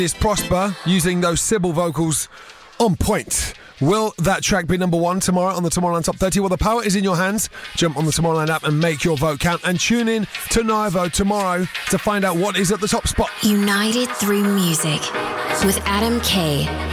Is Prosper using those Sybil vocals on point. Will that track be number one tomorrow on the Tomorrowland Top 30? Well, the power is in your hands. Jump on the Tomorrowland app and make your vote count. And tune in to Nivo tomorrow to find out what is at the top spot. United through music with Adam Kay